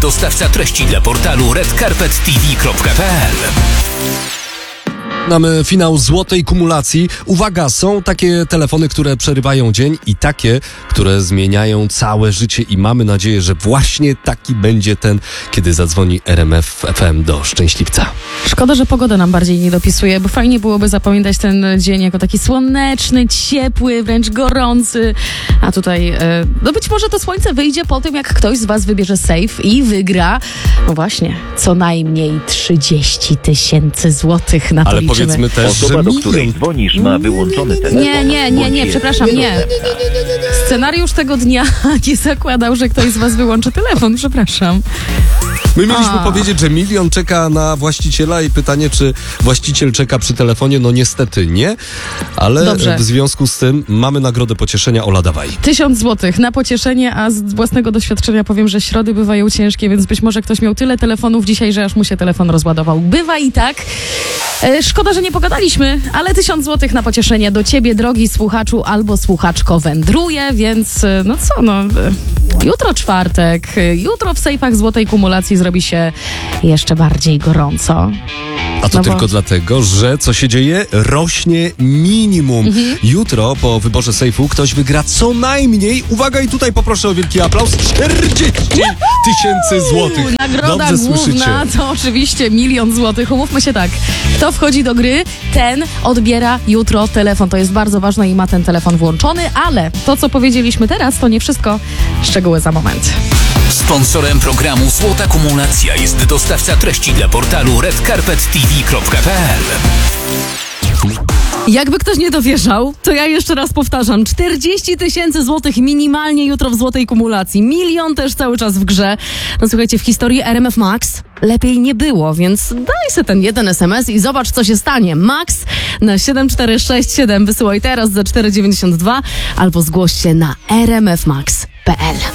dostawca treści dla portalu redcarpettv.pl. Mamy finał złotej kumulacji. Uwaga, są takie telefony, które przerywają dzień i takie, które zmieniają całe życie i mamy nadzieję, że właśnie taki będzie ten, kiedy zadzwoni RMF FM do Szczęśliwca. Szkoda, że pogoda nam bardziej nie dopisuje, bo fajnie byłoby zapamiętać ten dzień jako taki słoneczny, ciepły, wręcz gorący. A tutaj, no być może to słońce wyjdzie po tym, jak ktoś z was wybierze safe i wygra, no właśnie, co najmniej 30 000 złotych na to Ale liczymy. powiedzmy też, że Osoba, do której dzwonisz, ma wyłączony telefon. Nie, przepraszam, nie. Scenariusz tego dnia nie zakładał, że ktoś z was wyłączy telefon, przepraszam. my mieliśmy powiedzieć, że 1 000 000 czeka na właściciela i pytanie, czy właściciel czeka przy telefonie? No niestety nie, ale Dobrze. w związku z tym mamy nagrodę pocieszenia. Ola, dawaj. 1000 złotych na pocieszenie, a z własnego doświadczenia powiem, że środy bywają ciężkie, więc być może ktoś miał tyle telefonów dzisiaj, że aż mu się telefon rozładował. Bywa i tak. Szkoda, że nie pogadaliśmy, ale 1000 złotych na pocieszenie do ciebie, drogi słuchaczu albo słuchaczko, wędruje, więc jutro czwartek, jutro w sejfach złotej kumulacji zrobi się jeszcze bardziej gorąco. A to tylko dlatego, że co się dzieje? Rośnie minimum. Jutro po wyborze sejfu ktoś wygra co najmniej, uwaga, i tutaj poproszę o wielki aplauz, 40 000 złotych. Nagroda Dobrze główna słyszycie. to oczywiście 1 000 000 złotych. Umówmy się tak, kto wchodzi do gry, ten odbiera jutro telefon. To jest bardzo ważne i ma ten telefon włączony, ale to, co powiedzieliśmy teraz, to nie wszystko. Szczegóły za moment. Sponsorem programu Złota Kumulacja jest dostawca treści dla portalu redcarpettv.pl. Jakby ktoś nie dowierzał, to ja jeszcze raz powtarzam. 40 000 złotych minimalnie jutro w złotej kumulacji. 1 000 000 też cały czas w grze. No słuchajcie, w historii RMF Max lepiej nie było, więc daj se ten jeden SMS i zobacz, co się stanie. Max na 7467 wysyłaj teraz za 4,92 albo zgłoś się na rmfmax.pl.